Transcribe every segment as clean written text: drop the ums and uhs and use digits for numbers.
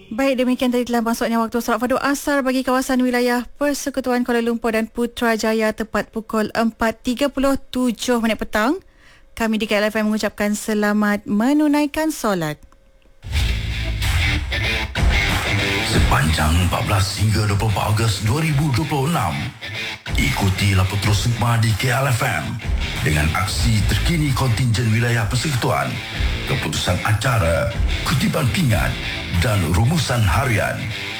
Baik, demikian tadi telah masuknya waktu solat fardu asar bagi kawasan wilayah Persekutuan Kuala Lumpur dan Putrajaya tepat pukul 4.37 petang. Kami di KLFM mengucapkan selamat menunaikan solat. Sepanjang 14 hingga 24 Ogos 2026, ikuti Lapor Terus Sukma di KLFM dengan aksi terkini kontingen wilayah persekutuan, keputusan acara, kutipan pingat dan rumusan harian.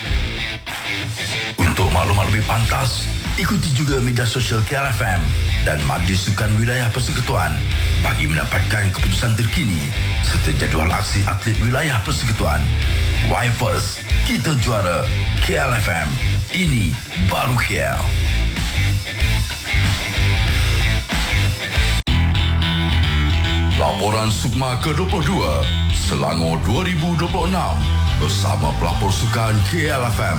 Untuk maklumat lebih pantas, ikuti juga media sosial KLFM dan Majlis Sukan Wilayah Persekutuan bagi mendapatkan keputusan terkini serta jadual aksi atlet wilayah persekutuan. Wipers, kita juara. KLFM, ini baru KL. Laporan Sukma ke-22 Selangor 2026 bersama pelapor sukan KLFM.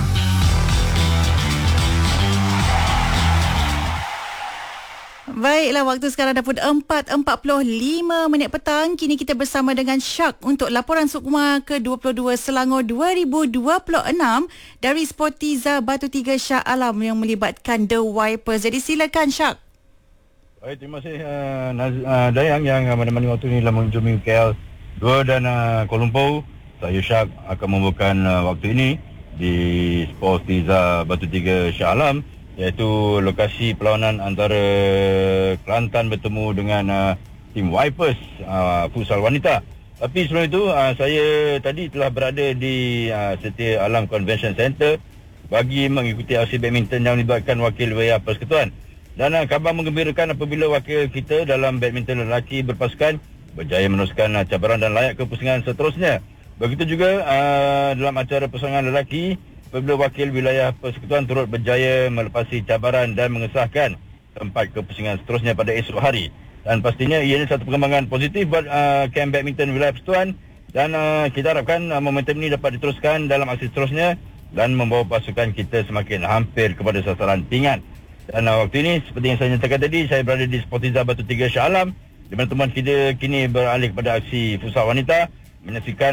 Baiklah, waktu sekarang dah pun 4.45 petang. Kini kita bersama dengan Syak untuk laporan Sukma ke-22 Selangor 2026 dari Sportiza Batu Tiga Shah Alam yang melibatkan The Wipers. Jadi silakan Syak. Baik, terima kasih Dayang yang menemani waktu ini dalam mengunjungi KL 2 dan Kuala Lumpur. Saya Syak akan membawakan waktu ini di Sportiza Batu Tiga Shah Alam, iaitu lokasi perlawanan antara Kelantan bertemu dengan tim Wipers futsal wanita. Tapi sebelum itu saya tadi telah berada di Setia Alam Convention Center bagi mengikuti aksi badminton yang melibatkan wakil wilayah persekutuan. Dan khabar menggembirakan apabila wakil kita dalam badminton lelaki berpasukan berjaya meneruskan cabaran dan layak ke pusingan seterusnya. Begitu juga dalam acara pusingan lelaki, apabila wakil wilayah persekutuan turut berjaya melepasi cabaran dan mengesahkan tempat ke pusingan seterusnya pada esok hari. Dan pastinya ia adalah satu perkembangan positif buat kamp badminton wilayah persekutuan, dan kita harapkan momentum ini dapat diteruskan dalam aksi seterusnya dan membawa pasukan kita semakin hampir kepada sasaran pingat. Dan waktu ini, seperti yang saya nyatakan tadi, saya berada di Sportiza Batu Tiga Shah Alam, di mana teman kita kini beralih kepada aksi futsal wanita, menyaksikan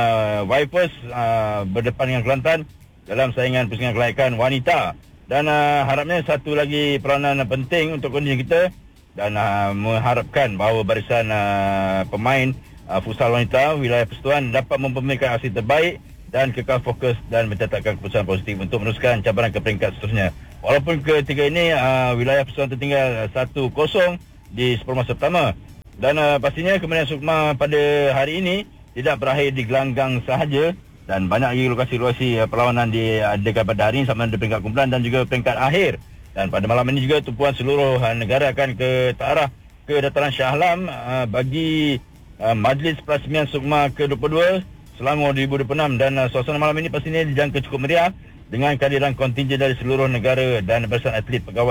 Wipers berdepan dengan Kelantan dalam saingan pusingan kelayakan wanita. Dan harapnya satu lagi peranan penting untuk kondisi kita, dan mengharapkan bahawa barisan pemain futsal wanita wilayah persekutuan dapat mempermainkan aksi terbaik dan kekal fokus dan mencatatkan keputusan positif untuk meneruskan cabaran ke peringkat seterusnya. Walaupun ketiga ini wilayah persekutuan tertinggal 1-0 di 10 masa pertama. Dan pastinya kemenangan Sukma pada hari ini tidak berakhir di gelanggang sahaja, dan banyak lagi lokasi-lokasi perlawanan diadakan pada hari ini sama ada peringkat kumpulan dan juga peringkat akhir. Dan pada malam ini juga tumpuan seluruh negara akan ke arah ke dataran Shah Alam bagi Majlis Perasmian Sukma ke-22 Selangor 2026. Dan suasana malam ini pastinya dijangka cukup meriah dengan kehadiran kontingen dari seluruh negara dan barisan atlet pegawai